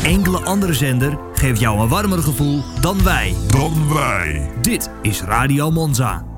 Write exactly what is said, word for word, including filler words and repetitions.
enkele andere zender geeft jou een warmer gevoel dan wij. Dan wij. Dit is Radio Monza.